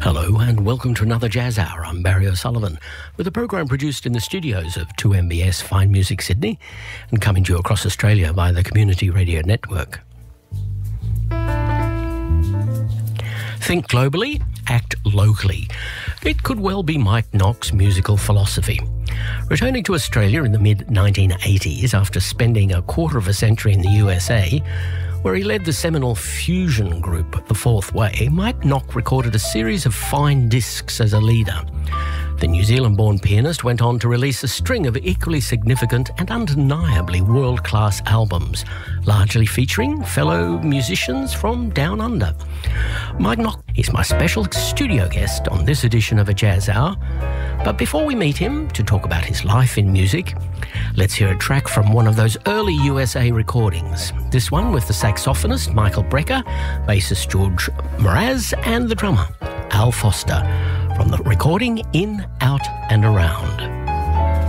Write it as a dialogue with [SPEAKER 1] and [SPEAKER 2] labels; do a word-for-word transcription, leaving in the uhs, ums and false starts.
[SPEAKER 1] Hello and welcome to another Jazz Hour. I'm Barry O'Sullivan with a program produced in the studios of two M B S Fine Music Sydney and coming to you across Australia by the Community Radio Network. Think globally, act locally. It could well be Mike Nock's musical philosophy. Returning to Australia in the mid nineteen eighties after spending a quarter of a century in the U S A, where he led the seminal fusion group The Fourth Way, Mike Nock recorded a series of fine discs as a leader. The New Zealand-born pianist went on to release a string of equally significant and undeniably world-class albums, largely featuring fellow musicians from Down Under. Mike Nock is my special studio guest on this edition of A Jazz Hour. But before we meet him to talk about his life in music, let's hear a track from one of those early U S A recordings. This one with the saxophonist Michael Brecker, bassist George Mraz and the drummer Al Foster, from the recording In, Out and Around.